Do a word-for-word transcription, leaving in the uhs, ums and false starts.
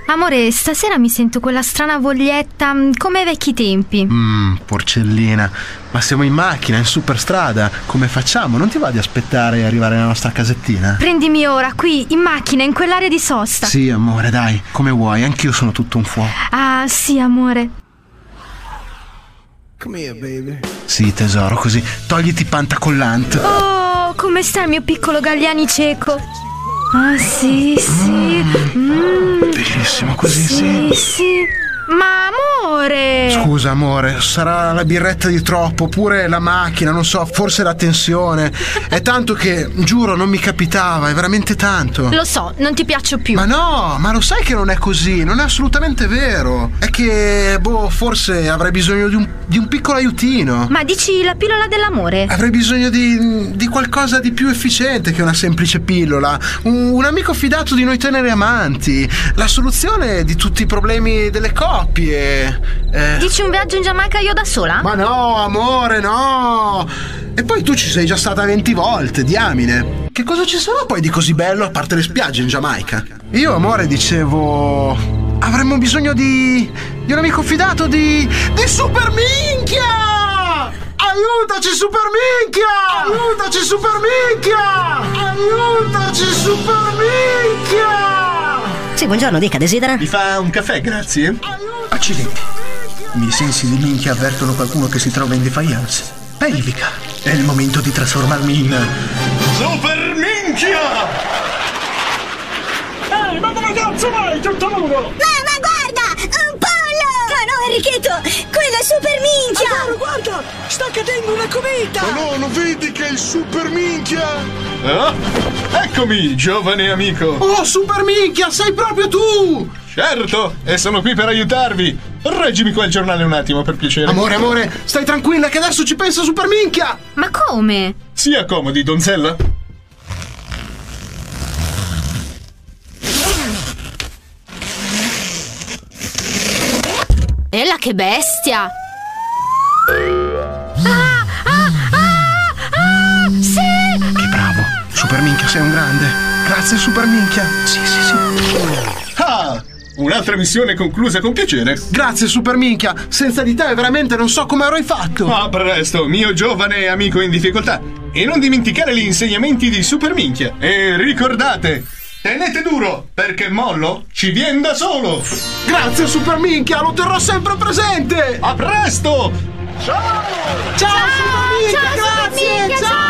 Amore, stasera mi sento quella strana voglietta, come ai vecchi tempi. Mmm, porcellina. Ma siamo in macchina, in superstrada. Come facciamo? Non ti va di aspettare e arrivare alla nostra casettina? Prendimi ora, qui, in macchina, in quell'area di sosta. Sì, amore, dai, come vuoi. Anch'io sono tutto un fuoco. Ah, sì, amore. Come here, baby. Sì, tesoro, così. Togliti pantacollant. Oh, come sta il mio piccolo Galliani cieco? Ah, sì, sì. Mm. Bellissimo, così, sì. sì. Sì. Ma amore! Scusa, amore, sarà la birretta di troppo, oppure la macchina, non so, forse la tensione. È tanto che, giuro, non mi capitava, è veramente tanto. Lo so, non ti piaccio più. Ma no, ma lo sai che non è così, non è assolutamente vero. È che, boh, forse avrei bisogno di un, di un piccolo aiutino. Ma dici la pillola dell'amore? Avrei bisogno di, di qualcosa di più efficiente che una semplice pillola. Un, un amico fidato di noi teneri amanti. La soluzione di tutti i problemi delle coppie. Eh. Dici un viaggio in Giamaica io da sola? Ma no, amore, no. E poi tu ci sei già stata venti volte, diamine. Che cosa ci sarà poi di così bello a parte le spiagge in Giamaica? Io, amore, dicevo... avremmo bisogno di... di un amico fidato di... di super minchia! Aiutaci, super minchia! Aiutaci, super minchia! Aiutaci, super minchia! Sì, buongiorno, dica, desidera? Mi fa un caffè, grazie. Accidenti. I miei sensi di minchia avvertono qualcuno che si trova in defiance. Pelvica. È il momento di trasformarmi in... super minchia! Ehi, ma dove cazzo vai, tutto nudo? Mamma, guarda! Un pollo! Ah no, Enrichetto! Quello è super minchia! Allora, guarda! Sta cadendo una cometa! Ma no, non vedi che è il super minchia? Ah, eccomi, giovane amico! Oh, super minchia, sei proprio tu! Certo, e sono qui per aiutarvi! Reggimi qua il giornale un attimo, per piacere. Amore, amore, stai tranquilla che adesso ci pensa super minchia! Ma come? Si accomodi, donzella. Ella che bestia! Ah, ah, ah, ah, sì! Che bravo, super minchia, sei un grande. Grazie, super minchia. Sì, sì, sì. Ah! Un'altra missione conclusa con piacere. Grazie, super minchia. Senza di te veramente non so come avrei fatto. A presto, mio giovane amico in difficoltà. E non dimenticare gli insegnamenti di super minchia. E ricordate, tenete duro, perché mollo ci viene da solo. Grazie, super minchia, lo terrò sempre presente. A presto! Ciao! Ciao, super minchia, ciao, grazie, super minchia, ciao!